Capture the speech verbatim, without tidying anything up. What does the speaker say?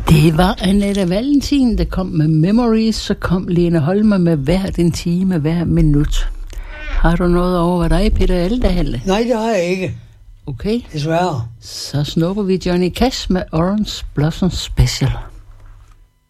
Det var Annette Valentin, der kom med Memories, så kom Lene Holmer med hver den time, hver minut. Har du noget over dig, Peter Aldahalle? Nej, det har jeg ikke. Okay. Desværre. Så snupper vi Johnny Cash med Orange Blossom Special.